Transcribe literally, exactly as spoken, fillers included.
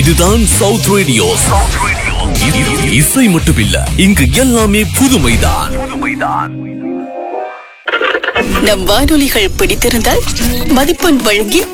இதுதான் south radio. இசை மட்டுமில்ல, இங்கு எல்லாமே புதுமைதான். நம் வானொலிகள் பிடித்திருந்தால் மதிப்பெண் வழங்கி